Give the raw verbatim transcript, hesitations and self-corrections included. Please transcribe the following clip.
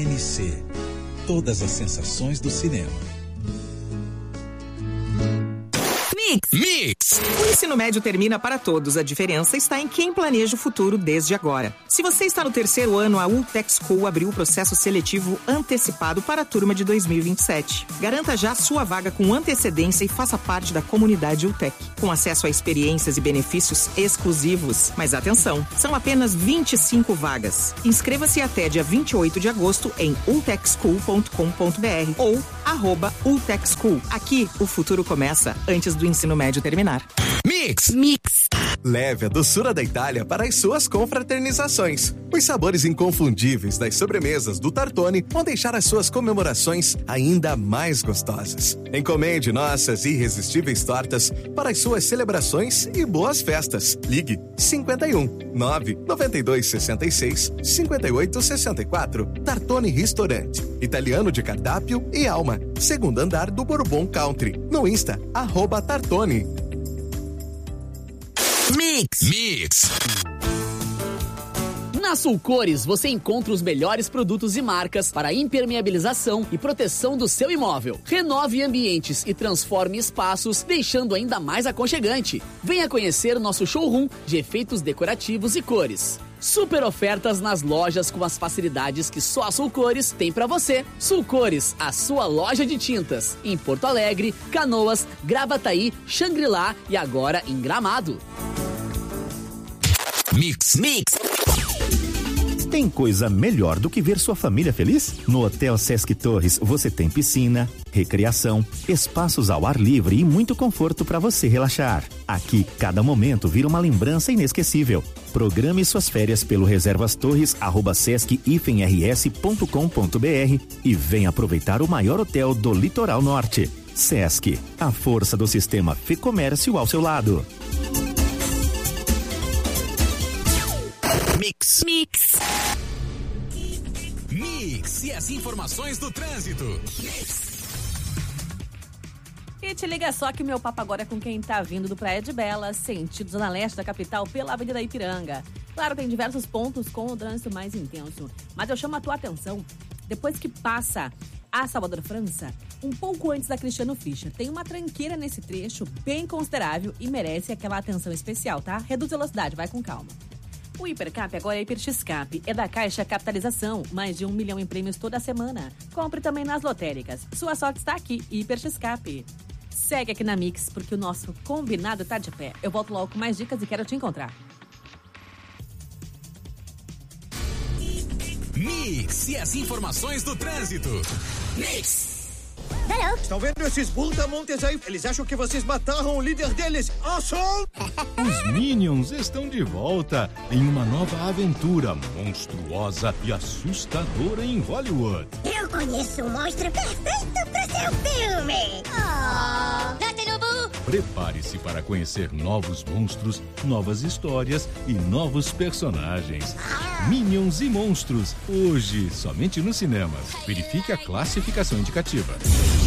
M C. Todas as sensações do cinema. Mix. Mix. O ensino médio termina para todos. A diferença está em quem planeja o futuro desde agora. Se você está no terceiro ano, a Ultec School abriu o processo seletivo antecipado para a turma de dois mil e vinte e sete. Garanta já sua vaga com antecedência e faça parte da comunidade Ultec, com acesso a experiências e benefícios exclusivos. Mas atenção, são apenas vinte e cinco vagas. Inscreva-se até dia vinte e oito de agosto em ultec school ponto com ponto b r ou arroba Ultec School. Aqui, o futuro começa antes do ensino médio terminar. Mix. Mix. Leve a doçura da Itália para as suas confraternizações. Os sabores inconfundíveis das sobremesas do Tartone vão deixar as suas comemorações ainda mais gostosas. Encomende nossas irresistíveis tortas para as suas celebrações e boas festas. Ligue cinquenta e um, nove, noventa e dois, sessenta e seis, cinquenta e oito, sessenta e quatro. Tartone Restaurante. Italiano de cardápio e alma. Segundo andar do Bourbon Country. No Insta, arroba Tartone. Mix. Mix. Na Sulcores você encontra os melhores produtos e marcas para impermeabilização e proteção do seu imóvel. Renove ambientes e transforme espaços, deixando ainda mais aconchegante. Venha conhecer o nosso showroom de efeitos decorativos e cores. Super ofertas nas lojas com as facilidades que só a Sulcores tem pra você. Sulcores, a sua loja de tintas. Em Porto Alegre, Canoas, Gravataí, Xangri-Lá e agora em Gramado. Mix. Mix. Tem coisa melhor do que ver sua família feliz? No Hotel Sesc Torres você tem piscina, recreação, espaços ao ar livre e muito conforto para você relaxar. Aqui, cada momento vira uma lembrança inesquecível. Programe suas férias pelo reservastorres arroba sesc r s ponto com ponto b r e venha aproveitar o maior hotel do litoral norte. Sesc, a força do sistema Fê Comércio ao seu lado. Mix. Mix. Mix e as informações do trânsito. Mix. E te liga só que o meu papo agora é com quem tá vindo do Praia de Bela, sentido zona leste da capital, pela Avenida Ipiranga. Claro, tem diversos pontos com o trânsito mais intenso, mas eu chamo a tua atenção, depois que passa a Salvador França, um pouco antes da Cristiano Fischer, tem uma tranqueira nesse trecho bem considerável e merece aquela atenção especial, tá? Reduz velocidade, vai com calma. O Hipercap agora é Hiperxcap, é da Caixa Capitalização, mais de um milhão em prêmios toda semana. Compre também nas lotéricas. Sua sorte está aqui, Hiperxcap. Segue aqui na Mix, porque o nosso combinado tá de pé. Eu volto logo com mais dicas e quero te encontrar. Mix e as informações do trânsito. Mix. Hello. Estão vendo esses brutamontes aí? Eles acham que vocês mataram o líder deles. Awesome! Os Minions estão de volta em uma nova aventura monstruosa e assustadora em Hollywood. Eu conheço um monstro perfeito para seu filme. Oh. Prepare-se para conhecer novos monstros, novas histórias e novos personagens. Minions e Monstros, hoje somente nos cinemas. Verifique a classificação indicativa.